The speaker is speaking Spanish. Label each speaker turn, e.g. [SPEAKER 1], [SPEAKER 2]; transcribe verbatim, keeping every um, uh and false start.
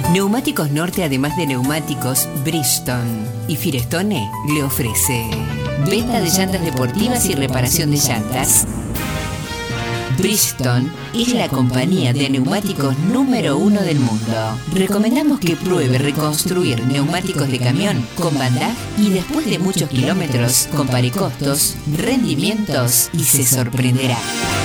[SPEAKER 1] Neumáticos Norte, además de neumáticos, Bridgestone y Firestone le ofrece venta de llantas deportivas y reparación de llantas. Bridgestone es la compañía de neumáticos número uno del mundo. Recomendamos que pruebe reconstruir neumáticos de camión con Bandaj y después de muchos kilómetros compare costos, rendimientos y se sorprenderá.